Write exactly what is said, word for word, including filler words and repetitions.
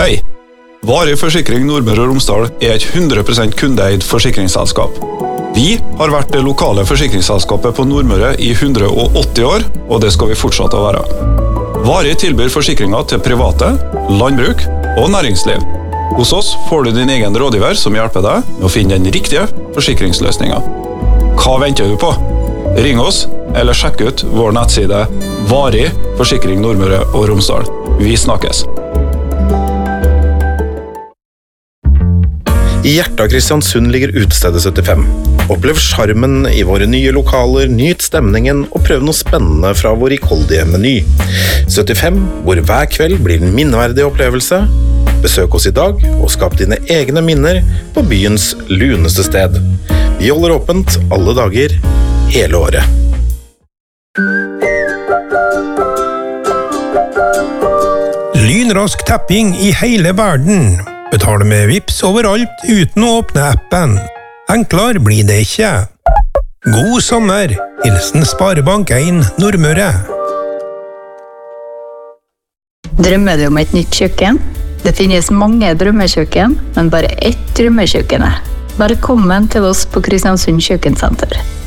Hei! Varig Forsikring Nordmøre og Romsdal er et hundre prosent kundeeid forsikringsselskap. Vi har vært det lokale forsikringsselskapet på Nordmøre i hundre og åtti år, og det skal vi fortsatt å være. Varig tilbyr forsikringer til private, landbruk og næringsliv. Hos oss får du din egen rådgiver som hjelper deg med å finne den riktige forsikringsløsningen. Hva venter du på? Ring oss, eller sjekk ut vår nettside Varig Forsikring Nordmøre og Romsdal. Vi snakkes! I hjertet av Kristiansund ligger Utestedet syttifem. Opplev charmen i våre nye lokaler, nyt stemningen og prøv noe spennende fra vår rikholdige meny. syttifem, hvor hver kveld blir en minneverdig opplevelse. Besøk oss i dag og skap dine egne minner på byens luneste sted. Vi holder åpent alle dager, hele året. Lynrask tapping i hele verden. Betale med Vips overalt uten å åpne appen. Enklere blir det ikke. God sommer! Hilsen Sparebank en Nordmøre. Drømmer du om et nytt kjøkken? Det finnes mange drømmekjøkken, men bare ett drømmekjøkken. Velkommen til oss på Kristiansund Kjøkkensenter.